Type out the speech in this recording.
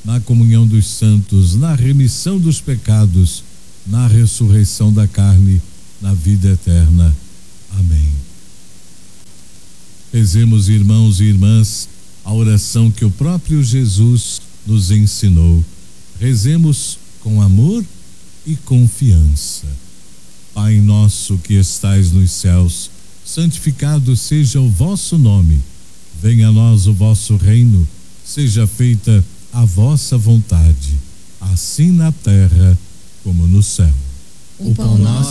na comunhão dos santos, na remissão dos pecados, na ressurreição da carne, na vida eterna. Amém. Rezemos, irmãos e irmãs, a oração que o próprio Jesus nos ensinou. Rezemos com amor e confiança. Pai nosso que estais nos céus, santificado seja o vosso nome. Venha a nós o vosso reino, seja feita a vossa vontade, assim na terra como no céu. O pão nosso